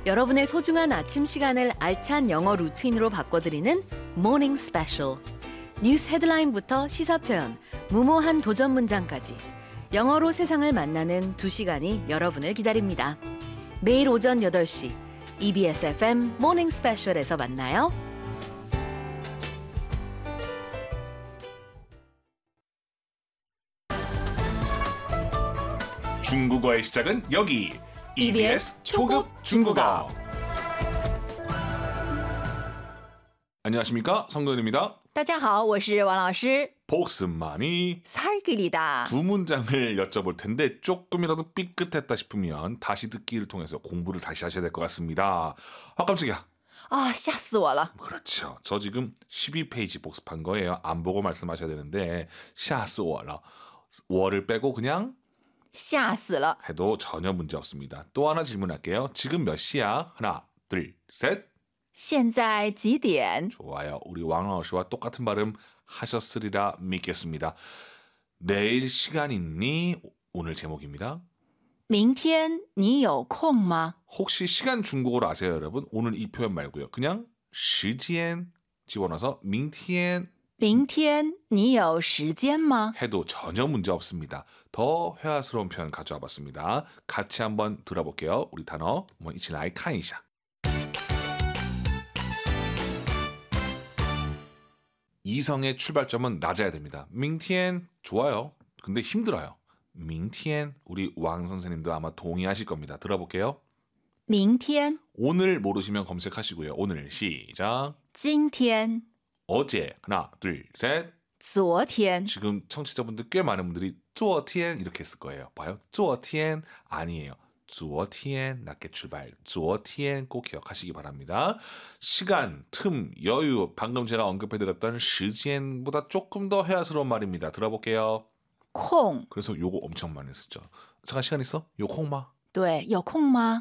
여러분의 소중한 아침 시간을 알찬 영어 루틴으로 바꿔드리는 Morning Special. 뉴스 헤드라인부터 시사 표현, 무모한 도전 문장까지 영어로 세상을 만나는 2시간이 여러분을 기다립니다. 매일 오전 8시 EBS FM Morning Special에서 만나요. 중국어의 시작은 여기 EBS 초급 중국어. 안녕하십니까, 성도현입니다. 大家好，我是王老师。 복습만이 살길이다. 두 문장을 여쭤볼 텐데 조금이라도 삐끗했다 싶으면 다시 듣기를 통해서 공부를 다시 하셔야 될 것 같습니다. 아, 깜짝이야. 啊，吓死我了！ 그렇죠. 저 지금 12페이지 복습한 거예요. 안 보고 말씀하셔야 되는데 吓死我了. 워를 빼고 그냥 吓死了！ 해도 전혀 문제 없습니다. 또 하나 질문할게요. 지금 몇 시야? 하나, 둘, 셋. 现在几点？ 좋아요. 우리 왕老師와 똑같은 발음 하셨으리라 믿겠습니다. 내일 시간 있니? 오늘 제목입니다. 明天你有空吗？ 혹시 시간 중국어로 아세요, 여러분? 오늘 이 표현 말고요. 그냥 时间 집어넣어서 明天明天你有时间吗？ 해도 전혀 문제 없습니다. 더 회화스러운 표현 가져와 봤습니다. 같이 한번 들어볼게요. 우리 단어 한번一起来看一下. 이성의 출발점은 낮아야 됩니다. 明天 좋아요. 근데 힘들어요. 明天 우리 왕 선생님도 아마 동의하실 겁니다. 들어볼게요. 明天 오늘 모르시면 검색하시고요. 오늘 시작. 今天 어제 하나 둘 셋. 昨天 지금 청취자분들 꽤 많은 분들이 昨天 이렇게 했을 거예요. 봐요. 昨天 아니에요. 昨天 낮게 출발. 昨天 꼭 기억하시기 바랍니다. 시간, 틈, 여유 방금 제가 언급해드렸던 时间보다 조금 더 회화스러운 말입니다. 들어볼게요. 空 그래서 요거 엄청 많이 쓰죠. 잠깐 시간 있어? 요 콩마? 对，有空吗？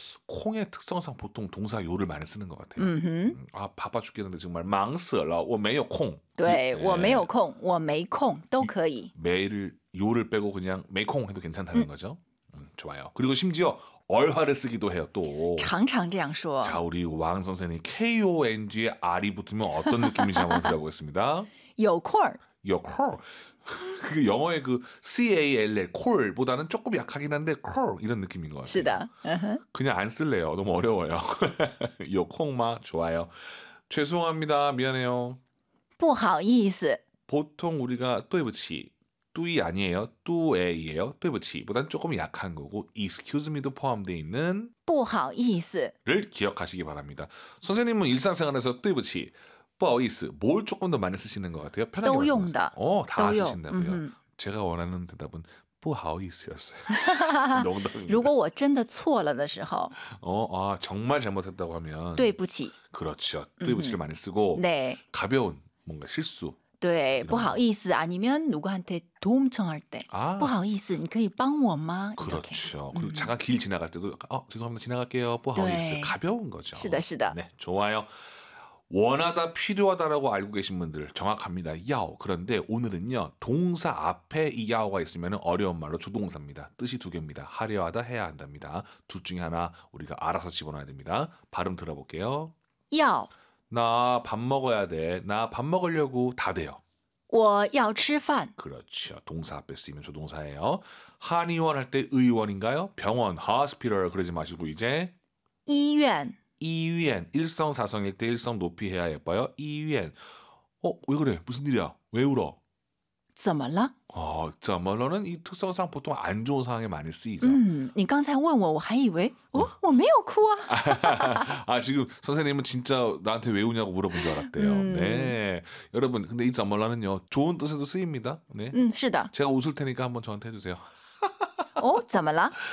콩의 특성상 보통 동사 요를 많이 쓰는 것 같아요. 嗯哼， 아 바빠 죽겠는데 정말 忙死了我没有空对 네. 我没有空，我没空都可以。 매일을 요를 빼고 그냥 메콩 해도 괜찮다는 거죠. 좋아요. 그리고 심지어 얼화를 쓰기도 해요. 또. 常常这样说。 자, 우리 왕 선생님 KONG에 R이 붙으면 어떤 느낌인지 한번 들어보겠습니다. 有空儿 Your call. 그 영어의 그 CALL call보다는 조금 약하긴 한데 call 이런 느낌인 것 같아요. 是的，嗯哼， 그냥 안 쓸래요. 너무 어려워요. 요 콩마 좋아요. 죄송합니다. 미안해요. 不好意思， 보통 우리가 对不起 뚜이 아니에요. 뚜에이에요. 对不起 보단 조금 약한 거고 excuse me도 포함되어 있는 不好意思， 를 기억하시기 바랍니다. 선생님은 일상생활에서 对不起 不好意思 뭘 조금 더 많이 쓰시는 것 같아요? 편하게 또 말씀하세요. 용다. 다 또 용. 쓰신다고요? 제가 원하는 대답은 不好意思였어요. 농담입니다. 如果我真的错了的时候， 정말 잘못했다고 하면 对不起， 그렇죠. 对不起를 많이 쓰고 네, 가벼운 뭔가 실수 对，不好意思아니면 누구한테 도움 청할 때, 아. 不好意思，你可以帮我吗？ 이렇게. 그렇죠. 그리고 잠깐 길 지나갈 때도 죄송합니다. 지나갈게요. 不好意思 네. 가벼운 거죠. 是的，是的， 네, 좋아요. 원하다, 필요하다라고 알고 계신 분들 정확합니다. 야오. 그런데 오늘은요. 동사 앞에 이 야오가 있으면 어려운 말로 조동사입니다. 뜻이 두 개입니다. 하려 하다, 해야 한답니다. 둘 중에 하나 우리가 알아서 집어넣어야 됩니다. 발음 들어볼게요. 要 나 밥 먹어야 돼. 나 밥 먹으려고 다 돼요. 我要吃饭， 그렇죠. 동사 앞에 쓰이면 조동사예요. 한의원 할 때 의원인가요? 병원, hospital 그러지 마시고 이제 医院 이위엔 일성사성일 때 일성 높이 해야 예뻐요. 이위엔 왜 그래? 무슨 일이야? 왜 울어? 怎么了？ 怎么了는 이 특성상 보통 안 좋은 상황에 많이 쓰이죠. 你刚才问我，我还以为我没有哭啊。 아 지금 선생님은 진짜 나한테 왜 우냐고 물어본 줄 알았대요. 네, 여러분 근데 이 怎么了는요 좋은 뜻에도 쓰입니다. 네, 是的， 제가 웃을 테니까 한번 저한테 해주세요. 怎么了？